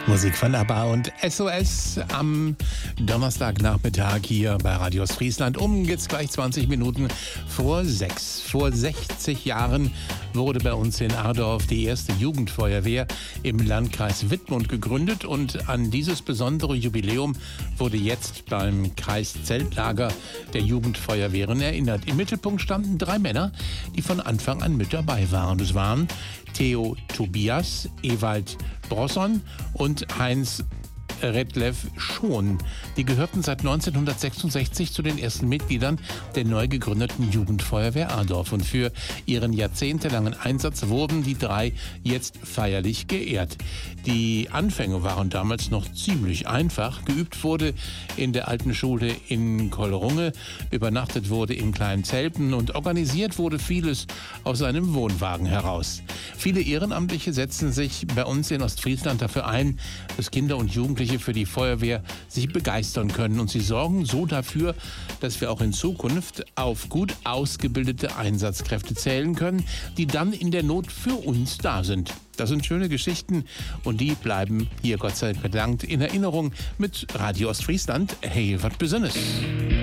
Musik von ABBA und SOS am Donnerstagnachmittag hier bei Radio Ostfriesland. Geht's gleich 20 Minuten vor 6. Vor 60 Jahren wurde bei uns in Ardorf die erste Jugendfeuerwehr im Landkreis Wittmund gegründet und an dieses besondere Jubiläum wurde jetzt beim Kreiszeltlager der Jugendfeuerwehren erinnert. Im Mittelpunkt standen 3 Männer, die von Anfang an mit dabei waren. Das waren Theo Tobias, Ewald Brosson und Heinz Redlev Schon. Die gehörten seit 1966 zu den ersten Mitgliedern der neu gegründeten Jugendfeuerwehr Ardorf. Und für ihren jahrzehntelangen Einsatz wurden die 3 jetzt feierlich geehrt. Die Anfänge waren damals noch ziemlich einfach. Geübt wurde in der alten Schule in Kolrunge, übernachtet wurde in kleinen Zelten und organisiert wurde vieles aus einem Wohnwagen heraus. Viele Ehrenamtliche setzen sich bei uns in Ostfriesland dafür ein, dass Kinder und Jugendliche für die Feuerwehr sich begeistern können. Und sie sorgen so dafür, dass wir auch in Zukunft auf gut ausgebildete Einsatzkräfte zählen können, die dann in der Not für uns da sind. Das sind schöne Geschichten und die bleiben hier Gott sei Dank in Erinnerung mit Radio Ostfriesland. Hey, was Besonderes.